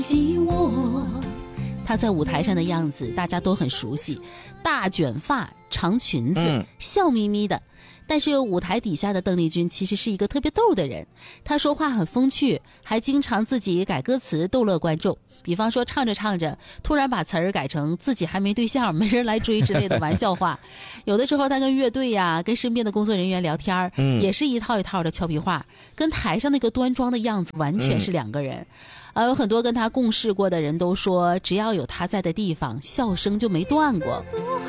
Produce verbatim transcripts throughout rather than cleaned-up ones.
他在舞台上的样子大家都很熟悉，大卷发长裙子、嗯、笑眯眯的。但是舞台底下的邓丽君其实是一个特别逗的人，她说话很风趣，还经常自己改歌词逗乐观众。比方说唱着唱着突然把词儿改成自己还没对象没人来追之类的玩笑话。有的时候他跟乐队呀、啊、跟身边的工作人员聊天、嗯、也是一套一套的俏皮话，跟台上那个端庄的样子完全是两个人。呃，有很多跟他共事过的人都说，只要有他在的地方笑声就没断过。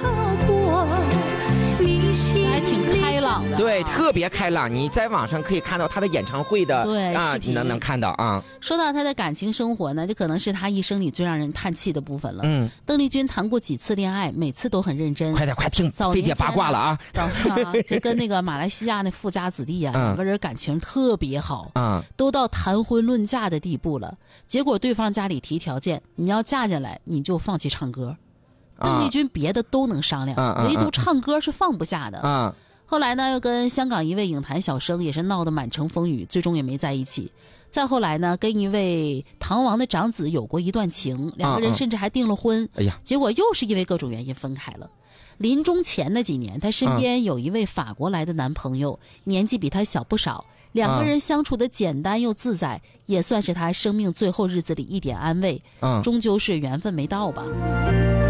还挺开朗的、啊， 对，特别开朗。你在网上可以看到他的演唱会的， 对啊，你能能看到啊。 说到他的感情生活呢，这可能是他一生里最让人叹气的部分了。嗯，邓丽君谈过几次恋爱，每次都很认真。 快点，快听，菲姐八卦了啊！ 早上啊，就跟那个马来西亚那富家子弟啊，两、嗯、个人感情特别好啊、嗯，都到谈婚论嫁的地步了。结果对方家里提条件，你要嫁进来，你就放弃唱歌。邓丽君别的都能商量、啊、唯独唱歌是放不下的、啊、后来呢又跟香港一位影坛小生也是闹得满城风雨，最终也没在一起。再后来呢跟一位唐王的长子有过一段情，两个人甚至还订了婚、啊啊、结果又是因为各种原因分开了。临终前那几年，他身边有一位法国来的男朋友、啊、年纪比他小不少，两个人相处的简单又自在、啊、也算是他生命最后日子里一点安慰、啊、终究是缘分没到吧。